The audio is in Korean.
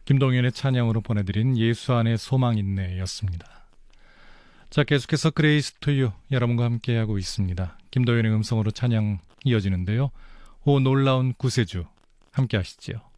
김동현의 찬양으로 보내드린 예수 안에 소망 있네였습니다. 자, 계속해서 그레이스 투유 여러분과 함께하고 있습니다. 김동현의 음성으로 찬양 이어지는데요. 오 놀라운 구세주 함께 하시죠.